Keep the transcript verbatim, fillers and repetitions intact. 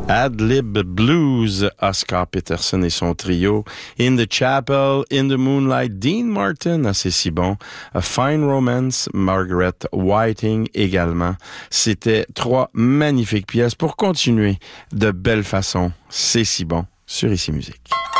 Ad-Lib Blues, Oscar Peterson et son trio. In the Chapel, In the Moonlight, Dean Martin, ah, c'est si bon. A Fine Romance, Margaret Whiting également. C'était trois magnifiques pièces pour continuer de belle façon. C'est si bon sur Ici Musique.